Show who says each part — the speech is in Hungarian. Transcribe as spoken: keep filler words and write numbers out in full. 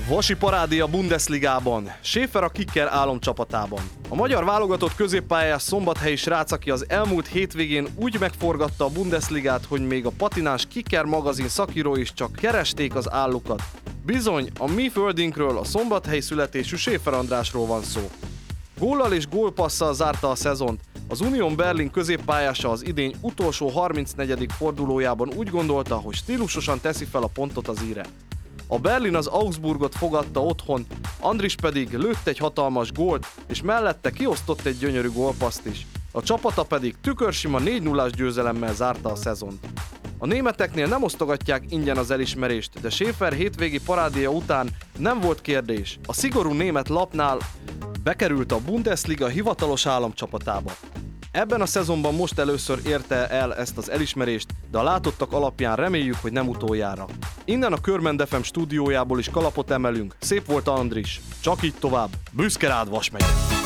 Speaker 1: Vasi parádé a Bundesligában, Schäfer a Kicker álomcsapatában. A magyar válogatott középpályás szombathelyi srác, aki az elmúlt hétvégén úgy megforgatta a Bundesligát, hogy még a patinás Kicker magazin szakírói is csak keresték az állukat. Bizony, a mi földünkről, a szombathelyi születésű Schäfer Andrásról van szó. Góllal és gólpasszal zárta a szezont. Az Union Berlin középpályása az idény utolsó harmincnegyedik fordulójában úgy gondolta, hogy stílusosan teszi fel a pontot az íre. A Berlin az Augsburgot fogadta otthon, Andris pedig lőtt egy hatalmas gólt, és mellette kiosztott egy gyönyörű gólpasszt is. A csapata pedig tükörsima négy nullás győzelemmel zárta a szezont. A németeknél nem osztogatják ingyen az elismerést, de Schäfer hétvégi parádéja után nem volt kérdés. A szigorú német lapnál bekerült a Bundesliga hivatalos államcsapatába. Ebben a szezonban most először érte el ezt az elismerést, de a látottak alapján reméljük, hogy nem utoljára. Innen a Körmend ef em stúdiójából is kalapot emelünk. Szép volt, Andris. Csak így tovább. Büszke rád, Vas megye!